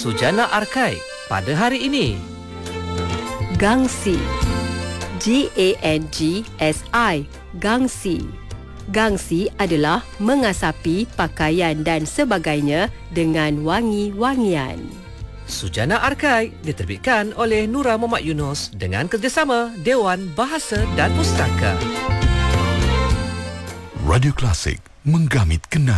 Sujana Arkai pada hari ini. Gangsi. Gangsi. Gangsi. Gangsi adalah mengasapi pakaian dan sebagainya dengan wangi-wangian. Sujana Arkai diterbitkan oleh Nura Muhammad Yunus dengan kerjasama Dewan Bahasa dan Pustaka. Radio Klasik menggamit kenangan.